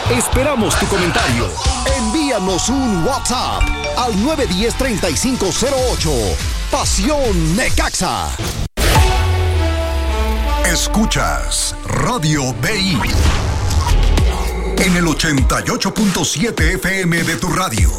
Esperamos tu comentario. Envíanos un WhatsApp al 910-3508. Pasión Necaxa. Escuchas Radio BI en el 88.7 FM de tu radio.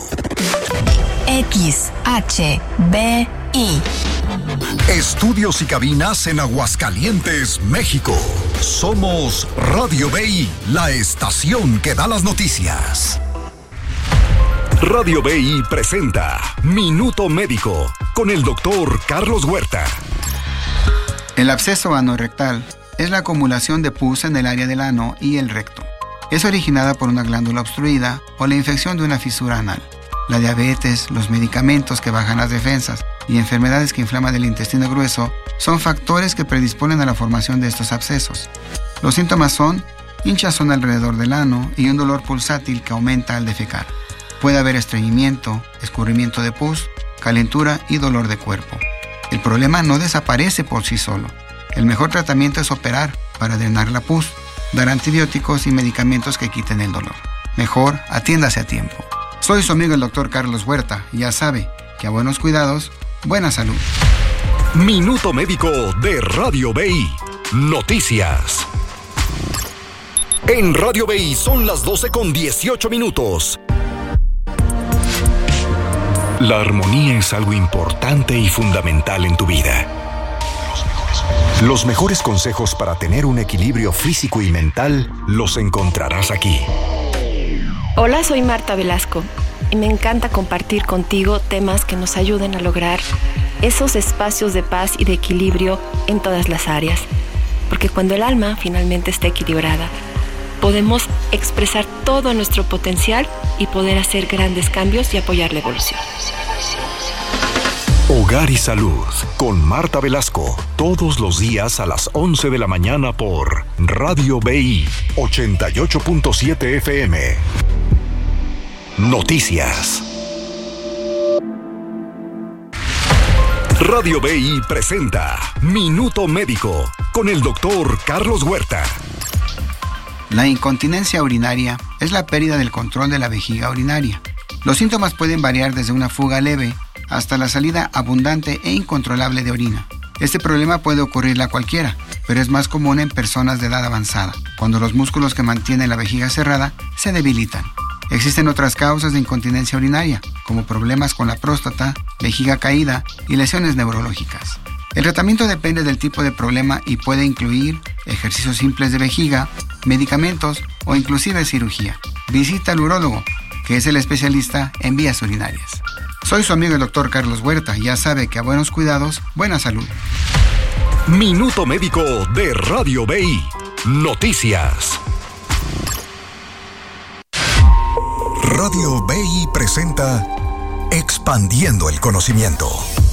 XHBI. Estudios y cabinas en Aguascalientes, México. Somos Radio BI, la estación que da las noticias. Radio BI presenta Minuto Médico con el doctor Carlos Huerta. El absceso anorrectal es la acumulación de pus en el área del ano y el recto. Es originada por una glándula obstruida o la infección de una fisura anal. La diabetes, los medicamentos que bajan las defensas y enfermedades que inflaman el intestino grueso son factores que predisponen a la formación de estos abscesos. Los síntomas son hinchazón alrededor del ano y un dolor pulsátil que aumenta al defecar. Puede haber estreñimiento, escurrimiento de pus, calentura y dolor de cuerpo. El problema no desaparece por sí solo. El mejor tratamiento es operar para drenar la pus, dar antibióticos y medicamentos que quiten el dolor. Mejor, atiéndase a tiempo. Soy su amigo el doctor Carlos Huerta y ya sabe que a buenos cuidados, buena salud. Minuto Médico de Radio BI. Noticias. En Radio BI son las 12:18. La armonía es algo importante y fundamental en tu vida. Los mejores consejos para tener un equilibrio físico y mental los encontrarás aquí. Hola, soy Marta Velasco y me encanta compartir contigo temas que nos ayuden a lograr esos espacios de paz y de equilibrio en todas las áreas. Porque cuando el alma finalmente está equilibrada, podemos expresar todo nuestro potencial y poder hacer grandes cambios y apoyar la evolución. Hogar y Salud con Marta Velasco, todos los días a las 11 de la mañana por Radio BI 88.7 FM. Noticias. Radio BI presenta Minuto Médico con el doctor Carlos Huerta. La incontinencia urinaria es la pérdida del control de la vejiga urinaria. Los síntomas pueden variar desde una fuga leve hasta la salida abundante e incontrolable de orina. Este problema puede ocurrirle a cualquiera, pero es más común en personas de edad avanzada, cuando los músculos que mantienen la vejiga cerrada se debilitan. Existen otras causas de incontinencia urinaria, como problemas con la próstata, vejiga caída y lesiones neurológicas. El tratamiento depende del tipo de problema y puede incluir ejercicios simples de vejiga, medicamentos o inclusive cirugía. Visita al urólogo, que es el especialista en vías urinarias. Soy su amigo el doctor Carlos Huerta y ya sabe que a buenos cuidados, buena salud. Minuto Médico de Radio BI. Noticias. Radio BI presenta Expandiendo el Conocimiento.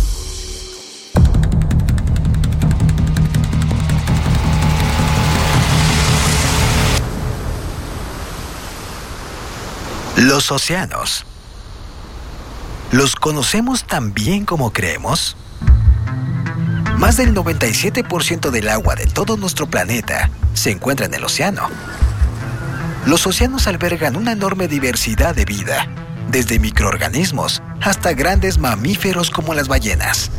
Los océanos. ¿Los conocemos tan bien como creemos? Más del 97% del agua de todo nuestro planeta se encuentra en el océano. Los océanos albergan una enorme diversidad de vida, desde microorganismos hasta grandes mamíferos como las ballenas.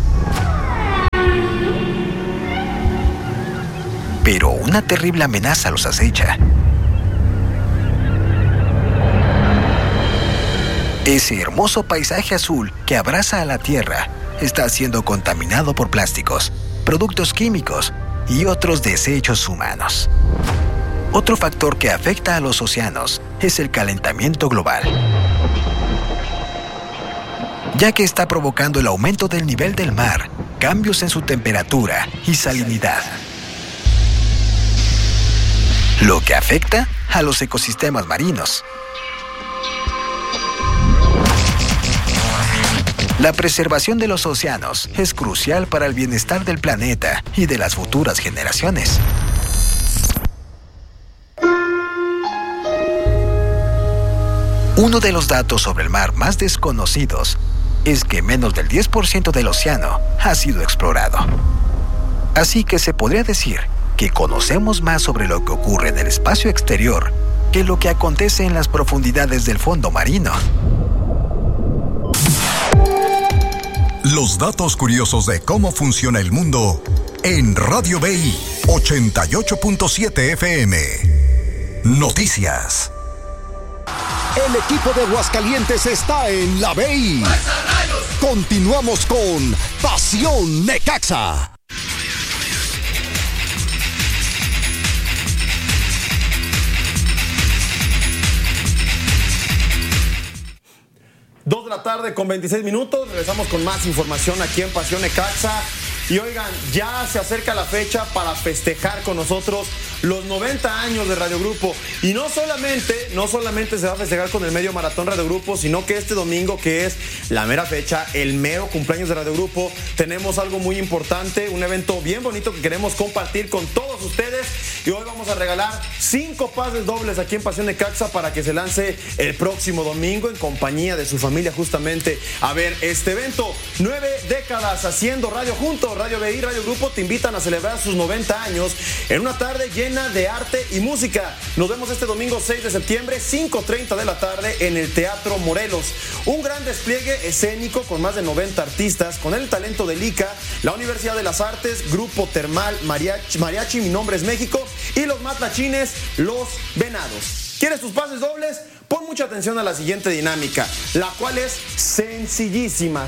Pero una terrible amenaza los acecha. Ese hermoso paisaje azul que abraza a la Tierra está siendo contaminado por plásticos, productos químicos y otros desechos humanos. Otro factor que afecta a los océanos es el calentamiento global, ya que está provocando el aumento del nivel del mar, cambios en su temperatura y salinidad, lo que afecta a los ecosistemas marinos. La preservación de los océanos es crucial para el bienestar del planeta y de las futuras generaciones. Uno de los datos sobre el mar más desconocidos es que menos del 10% del océano ha sido explorado. Así que se podría decir que conocemos más sobre lo que ocurre en el espacio exterior que lo que acontece en las profundidades del fondo marino. Los datos curiosos de cómo funciona el mundo en Radio BI 88.7 FM. Noticias. El equipo de Aguascalientes está en la BI. Continuamos con Pasión Necaxa. Dos de la tarde con 26 minutos. Regresamos con más información aquí en Pasión Necaxa. Y oigan, ya se acerca la fecha para festejar con nosotros los 90 años de Radio Grupo. Y no solamente se va a festejar con el medio maratón Radio Grupo, sino que este domingo, que es la mera fecha, el mero cumpleaños de Radio Grupo, tenemos algo muy importante, un evento bien bonito que queremos compartir con todos ustedes. Y hoy vamos a regalar 5 pases dobles aquí en Pasión Necaxa para que se lance el próximo domingo en compañía de su familia, justamente a ver este evento. 9 décadas haciendo radio juntos. Radio BI, Radio Grupo te invitan a celebrar sus 90 años en una tarde llena de arte y música. Nos vemos este domingo 6 de septiembre, 5:30 de la tarde en el Teatro Morelos. Un gran despliegue escénico con más de 90 artistas, con el talento del ICA, la Universidad de las Artes, Grupo Termal, Mariachi, Mi Nombre es México y los matlachines, Los Venados. ¿Quieres tus pases dobles? Pon mucha atención a la siguiente dinámica, la cual es sencillísima.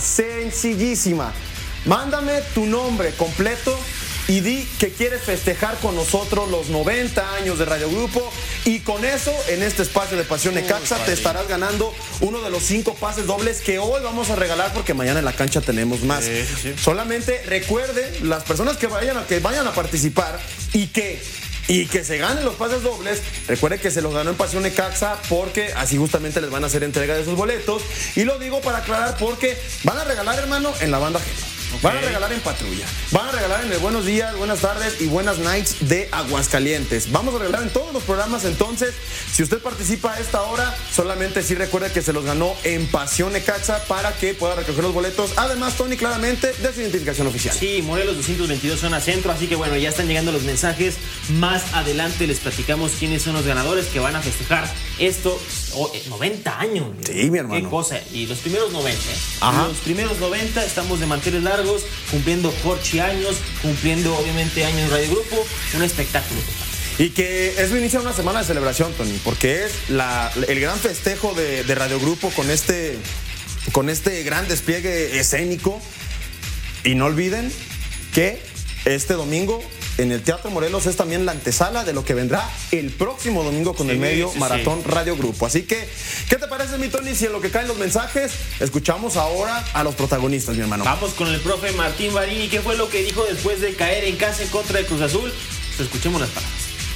Mándame tu nombre completo y di que quieres festejar con nosotros los 90 años de Radio Grupo, y con eso, en este espacio de Pasión Necaxa, te estarás ganando uno de los 5 pases dobles que hoy vamos a regalar, porque mañana en la cancha tenemos más. Sí. Solamente recuerden, las personas que vayan a participar y que se ganen los pases dobles, recuerde que se los ganó en Pasión Necaxa, porque así justamente les van a hacer entrega de sus boletos. Y lo digo para aclarar, porque van a regalar, hermano, en la banda G. Okay. Van a regalar en Patrulla, van a regalar en el Buenos Días, Buenas Tardes y Buenas Nights de Aguascalientes. Vamos a regalar en todos los programas. Entonces, si usted participa a esta hora, solamente sí recuerde que se los ganó en Pasión Necaxa para que pueda recoger los boletos. Además, Tony, claramente de su identificación oficial. Sí, Morelos 222 zona centro. Así que bueno, ya están llegando los mensajes. Más adelante les platicamos quiénes son los ganadores que van a festejar esto. 90 años. Sí, mi hermano. Qué cosa. Y los primeros 90. Ajá. Los primeros 90 estamos de manteles largos, cumpliendo Jorge años, cumpliendo obviamente años Radio Grupo, un espectáculo total. Y que eso inicia una semana de celebración, Tony, porque es el gran festejo de Radio Grupo con este gran despliegue escénico. Y no olviden que este domingo en el Teatro Morelos es también la antesala de lo que vendrá el próximo domingo con el medio maratón Radio Grupo. Así que, ¿qué te parece, mi Tony, si en lo que caen los mensajes escuchamos ahora a los protagonistas, mi hermano? Vamos con el profe Martín Barini. ¿Qué fue lo que dijo después de caer en casa en contra de Cruz Azul? Pues escuchemos las palabras.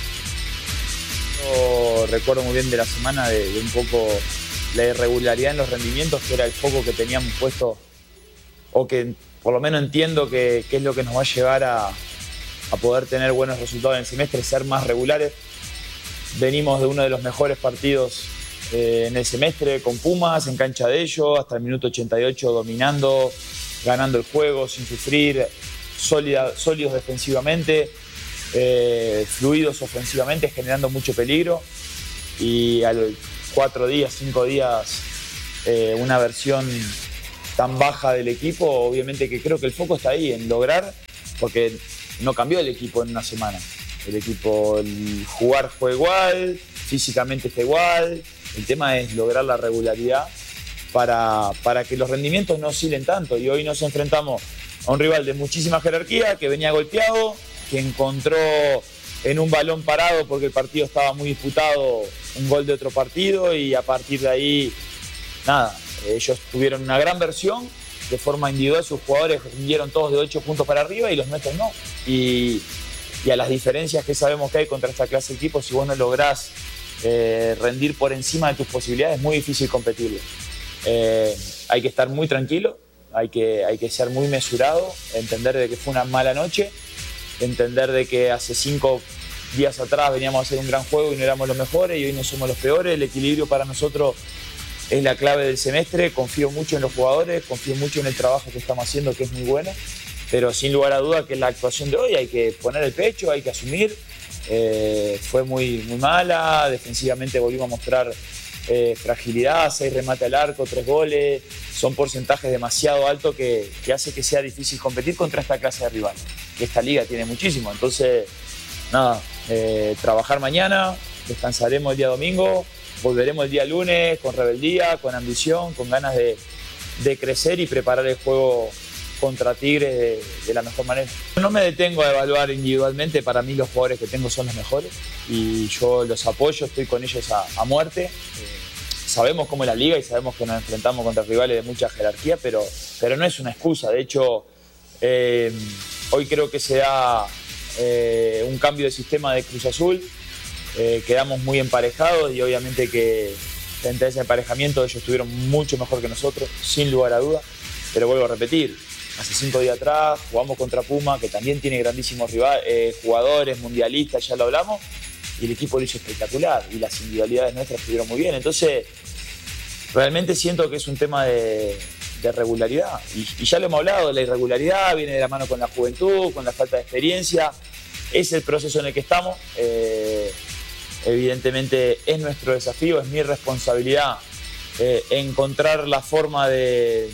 Yo recuerdo muy bien de la semana de un poco la irregularidad en los rendimientos, que era el foco que teníamos puesto, o que por lo menos entiendo que es lo que nos va a llevar a poder tener buenos resultados en el semestre, ser más regulares. Venimos de uno de los mejores partidos en el semestre con Pumas, en cancha de ellos, hasta el minuto 88 dominando, ganando el juego sin sufrir, sólidos defensivamente, fluidos ofensivamente, generando mucho peligro. Y a los 4 días, 5 días, una versión tan baja del equipo, obviamente que creo que el foco está ahí, en lograr, porque no cambió el equipo en una semana. El equipo, el jugar fue igual, físicamente está igual. El tema es lograr la regularidad para que los rendimientos no oscilen tanto. Y hoy nos enfrentamos a un rival de muchísima jerarquía, que venía golpeado, que encontró en un balón parado, porque el partido estaba muy disputado, un gol de otro partido, y a partir de ahí, nada, ellos tuvieron una gran versión. De forma individual sus jugadores rindieron todos de 8 puntos para arriba y los nuestros no. Y a las diferencias que sabemos que hay contra esta clase de equipos, si vos no lográs rendir por encima de tus posibilidades, es muy difícil competirlo. Hay que estar muy tranquilo, hay que ser muy mesurado, entender de que fue una mala noche, entender de que hace 5 días atrás veníamos a hacer un gran juego y no éramos los mejores, y hoy no somos los peores. El equilibrio para nosotros es la clave del semestre. Confío mucho en los jugadores, confío mucho en el trabajo que estamos haciendo, que es muy bueno, pero sin lugar a duda que la actuación de hoy hay que poner el pecho, hay que asumir, fue muy mala. Defensivamente volvimos a mostrar fragilidad, 6 remates al arco, 3 goles. Son porcentajes demasiado altos que hace que sea difícil competir contra esta clase de rival, que esta liga tiene muchísimo. Entonces, nada, trabajar mañana, descansaremos el día domingo, volveremos el día lunes con rebeldía, con ambición, con ganas de crecer y preparar el juego contra Tigres de la mejor manera. No me detengo a evaluar individualmente, para mí los jugadores que tengo son los mejores y yo los apoyo, estoy con ellos a muerte. Sabemos cómo es la liga y sabemos que nos enfrentamos contra rivales de mucha jerarquía, pero no es una excusa. De hecho, hoy creo que se da un cambio de sistema de Cruz Azul. Quedamos muy emparejados y obviamente que frente a ese emparejamiento ellos estuvieron mucho mejor que nosotros, sin lugar a duda. Pero vuelvo a repetir, hace 5 días atrás jugamos contra Puma, que también tiene grandísimos jugadores, mundialistas, ya lo hablamos, y el equipo lo hizo espectacular y las individualidades nuestras estuvieron muy bien. Entonces, realmente siento que es un tema de regularidad. Y ya lo hemos hablado, la irregularidad viene de la mano con la juventud, con la falta de experiencia. Es el proceso en el que estamos. Evidentemente es nuestro desafío, es mi responsabilidad encontrar la forma de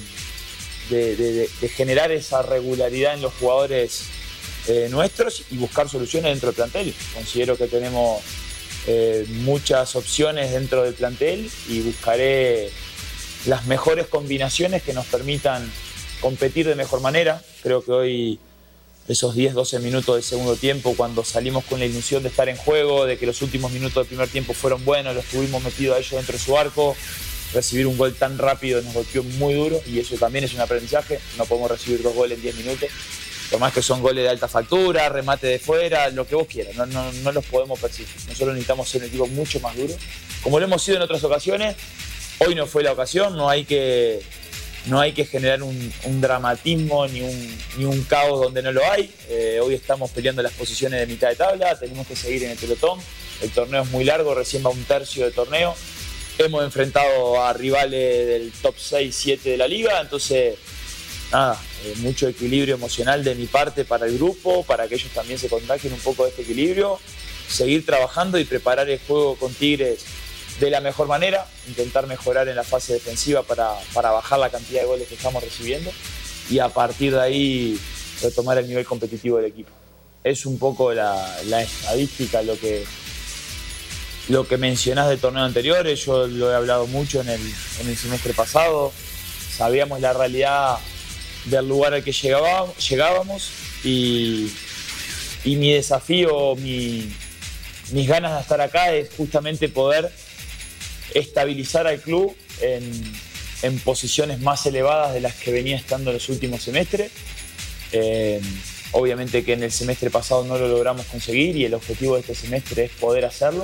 generar esa regularidad en los jugadores nuestros y buscar soluciones dentro del plantel. Considero que tenemos muchas opciones dentro del plantel y buscaré las mejores combinaciones que nos permitan competir de mejor manera. Creo que hoy esos 10-12 minutos del segundo tiempo, cuando salimos con la ilusión de estar en juego, de que los últimos minutos del primer tiempo fueron buenos, los tuvimos metidos a ellos dentro de su arco. Recibir un gol tan rápido nos golpeó muy duro y eso también es un aprendizaje. No podemos recibir 2 goles en 10 minutos. Por más que son goles de alta factura, remate de fuera, lo que vos quieras, no los podemos percibir. Nosotros necesitamos ser un equipo mucho más duro. Como lo hemos sido en otras ocasiones, hoy no fue la ocasión, no hay que generar un dramatismo ni un caos donde no lo hay. Hoy estamos peleando las posiciones de mitad de tabla, tenemos que seguir en el pelotón. El torneo es muy largo, recién va un tercio de torneo. Hemos enfrentado a rivales del top 6-7 de la liga, entonces nada, mucho equilibrio emocional de mi parte para el grupo, para que ellos también se contagien un poco de este equilibrio, seguir trabajando y preparar el juego con Tigres de la mejor manera, intentar mejorar en la fase defensiva para bajar la cantidad de goles que estamos recibiendo y a partir de ahí retomar el nivel competitivo del equipo. Es un poco la estadística lo que mencionás de torneos anteriores. Yo lo he hablado mucho en el semestre pasado. Sabíamos la realidad del lugar al que llegábamos y mi desafío, mis ganas de estar acá es justamente poder estabilizar al club en posiciones más elevadas de las que venía estando en los últimos semestres. Obviamente que en el semestre pasado no lo logramos conseguir y el objetivo de este semestre es poder hacerlo.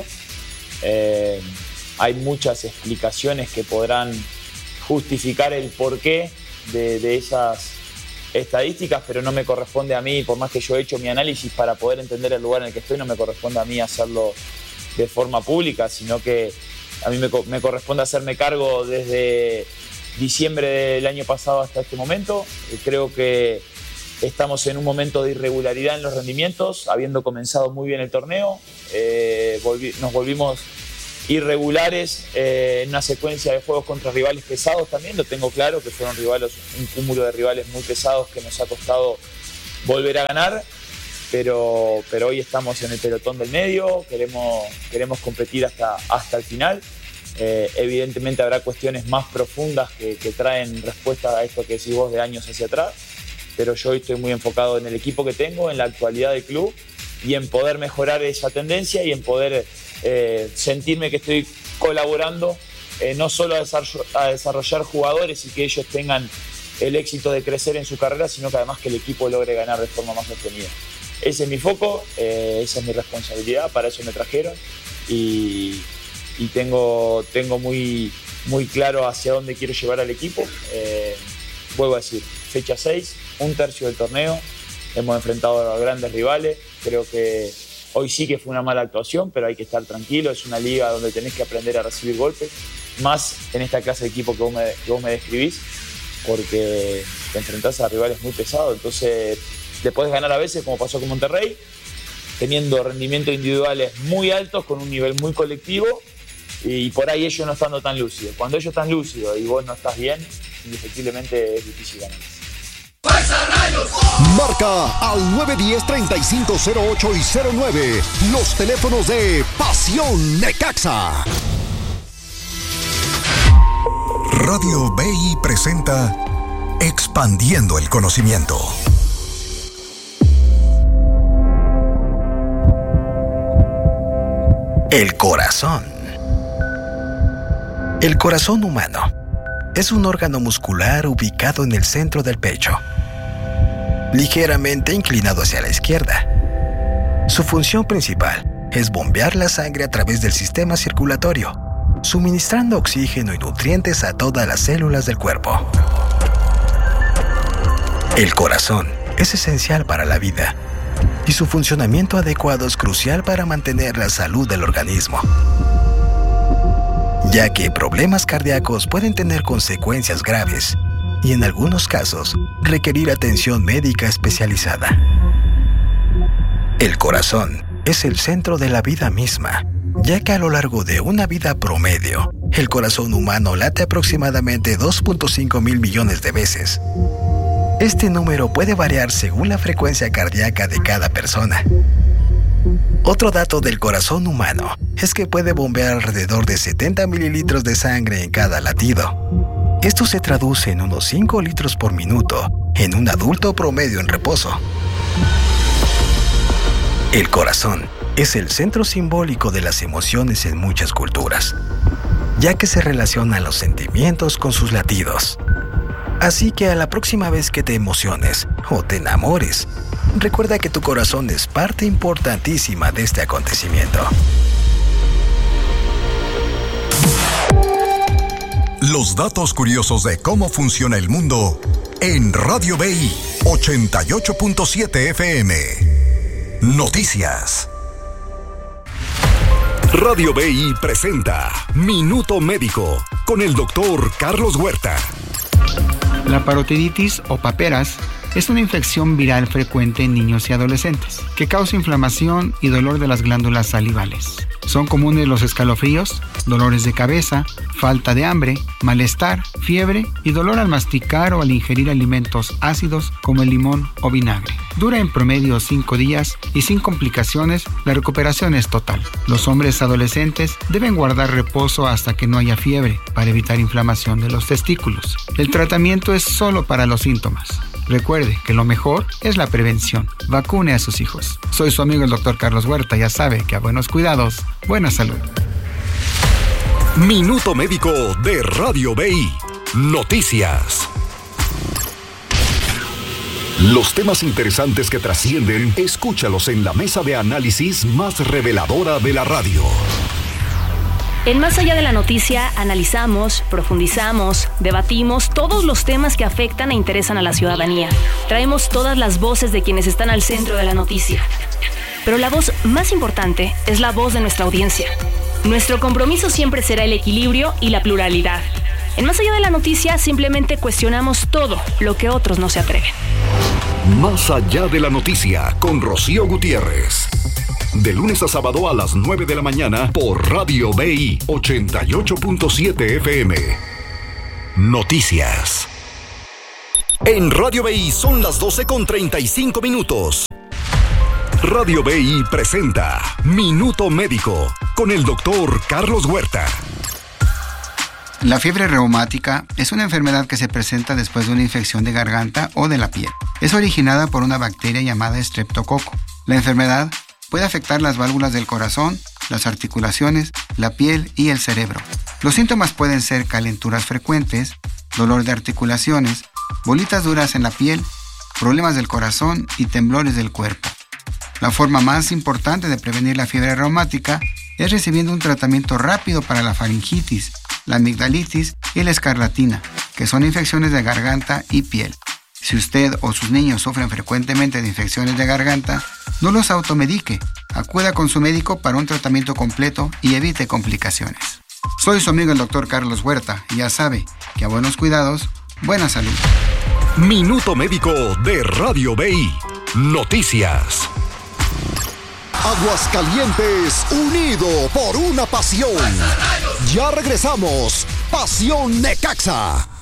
Hay muchas explicaciones que podrán justificar el porqué de esas estadísticas, pero no me corresponde a mí, por más que yo he hecho mi análisis para poder entender el lugar en el que estoy, no me corresponde a mí hacerlo de forma pública, sino que a mí me corresponde hacerme cargo desde diciembre del año pasado hasta este momento. Creo que estamos en un momento de irregularidad en los rendimientos, habiendo comenzado muy bien el torneo. Nos volvimos irregulares en una secuencia de juegos contra rivales pesados también, lo tengo claro, que fueron un cúmulo de rivales muy pesados que nos ha costado volver a ganar, pero hoy estamos en el pelotón del medio, queremos competir hasta el final. Evidentemente habrá cuestiones más profundas que traen respuesta a esto que decís vos de años hacia atrás, pero yo hoy estoy muy enfocado en el equipo que tengo, en la actualidad del club y en poder mejorar esa tendencia y en poder sentirme que estoy colaborando no solo a desarrollar jugadores y que ellos tengan el éxito de crecer en su carrera, sino que además que el equipo logre ganar de forma más sostenida. Ese es mi foco, esa es mi responsabilidad, para eso me trajeron y tengo muy claro hacia dónde quiero llevar al equipo. Vuelvo a decir, fecha 6, un tercio del torneo, hemos enfrentado a grandes rivales, creo que hoy sí que fue una mala actuación, pero hay que estar tranquilo, es una liga donde tenés que aprender a recibir golpes, más en esta clase de equipo que vos me describís, porque te enfrentás a rivales muy pesados, entonces le podés ganar a veces, como pasó con Monterrey, teniendo rendimientos individuales muy altos con un nivel muy colectivo y por ahí ellos no estando tan lúcidos. Cuando ellos están lúcidos y vos no estás bien, indefectiblemente es difícil ganar. Marca al 910-3508 y 09, los teléfonos de Pasión Necaxa. Radio BI presenta Expandiendo el Conocimiento. El corazón. El corazón humano es un órgano muscular ubicado en el centro del pecho, ligeramente inclinado hacia la izquierda. Su función principal es bombear la sangre a través del sistema circulatorio, suministrando oxígeno y nutrientes a todas las células del cuerpo. El corazón es esencial para la vida y su funcionamiento adecuado es crucial para mantener la salud del organismo, ya que problemas cardíacos pueden tener consecuencias graves y en algunos casos requerir atención médica especializada. El corazón es el centro de la vida misma, ya que a lo largo de una vida promedio, el corazón humano late aproximadamente 2.5 mil millones de veces. Este número puede variar según la frecuencia cardíaca de cada persona. Otro dato del corazón humano es que puede bombear alrededor de 70 mililitros de sangre en cada latido. Esto se traduce en unos 5 litros por minuto en un adulto promedio en reposo. El corazón es el centro simbólico de las emociones en muchas culturas, ya que se relacionan los sentimientos con sus latidos. Así que a la próxima vez que te emociones o te enamores, recuerda que tu corazón es parte importantísima de este acontecimiento. Los datos curiosos de cómo funciona el mundo en Radio BI 88.7 FM. Noticias. Radio BI presenta Minuto Médico con el doctor Carlos Huerta. La parotiditis o paperas es una infección viral frecuente en niños y adolescentes que causa inflamación y dolor de las glándulas salivales. Son comunes los escalofríos, dolores de cabeza, falta de hambre, malestar, fiebre y dolor al masticar o al ingerir alimentos ácidos como el limón o vinagre. Dura en promedio 5 días y sin complicaciones la recuperación es total. Los hombres adolescentes deben guardar reposo hasta que no haya fiebre para evitar inflamación de los testículos. El tratamiento es solo para los síntomas. Recuerde que lo mejor es la prevención. Vacune a sus hijos. Soy su amigo el doctor Carlos Huerta. Ya sabe que a buenos cuidados, buena salud. Minuto Médico de Radio BI. Noticias. Los temas interesantes que trascienden, escúchalos en la mesa de análisis más reveladora de la radio. En Más Allá de la Noticia analizamos, profundizamos, debatimos todos los temas que afectan e interesan a la ciudadanía. Traemos todas las voces de quienes están al centro de la noticia. Pero la voz más importante es la voz de nuestra audiencia. Nuestro compromiso siempre será el equilibrio y la pluralidad. En Más Allá de la Noticia simplemente cuestionamos todo lo que otros no se atreven. Más Allá de la Noticia con Rocío Gutiérrez. De lunes a sábado a las 9 de la mañana por Radio BI 88.7 FM. Noticias. En Radio BI son las 12:35 minutos. Radio BI presenta Minuto Médico con el doctor Carlos Huerta. La fiebre reumática es una enfermedad que se presenta después de una infección de garganta o de la piel. Es originada por una bacteria llamada estreptococo. La enfermedad puede afectar las válvulas del corazón, las articulaciones, la piel y el cerebro. Los síntomas pueden ser calenturas frecuentes, dolor de articulaciones, bolitas duras en la piel, problemas del corazón y temblores del cuerpo. La forma más importante de prevenir la fiebre reumática es recibiendo un tratamiento rápido para la faringitis, la amigdalitis y la escarlatina, que son infecciones de garganta y piel. Si usted o sus niños sufren frecuentemente de infecciones de garganta, no los automedique. Acuda con su médico para un tratamiento completo y evite complicaciones. Soy su amigo el doctor Carlos Huerta y ya sabe que a buenos cuidados, buena salud. Minuto Médico de Radio BI. Noticias. Aguascalientes, unido por una pasión. Ya regresamos. Pasión Necaxa.